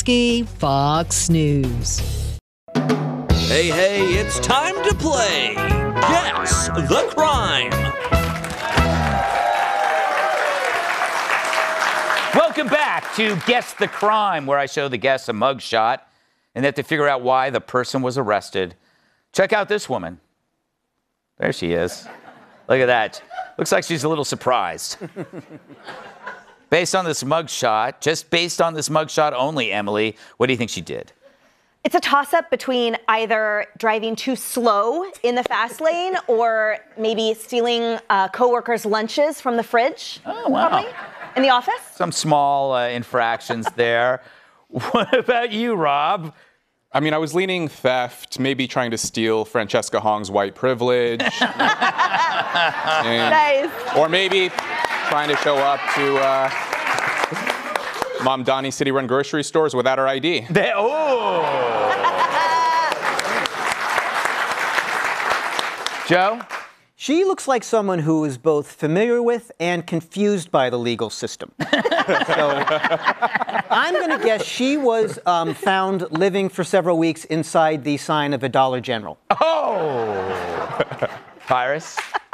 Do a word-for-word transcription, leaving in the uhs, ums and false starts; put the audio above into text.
Fox News. Hey, hey, it's time to play Guess the Crime. Welcome back to Guess the Crime, where I show the guests a mugshot and they have to figure out why the person was arrested. Check out this woman. There she is. Look at that. Looks like she's a little surprised. Based on this mugshot, just based on this mugshot only, Emily, what do you think she did? It's a toss-up between either driving too slow in the fast lane or maybe stealing uh, coworkers' lunches from the fridge. Oh, wow. Probably, in the office. Some small uh, infractions there. What about you, Rob? I mean, I was leaning theft, maybe trying to steal Francesca Hong's white privilege. Nice. Or maybe trying to show up to uh, Mom Donnie's City Run grocery stores without her I D. They, oh! Joe? She looks like someone who is both familiar with and confused by the legal system. So I'm going to guess she was um, found living for several weeks inside the sign of a Dollar General. Oh! Pyrus?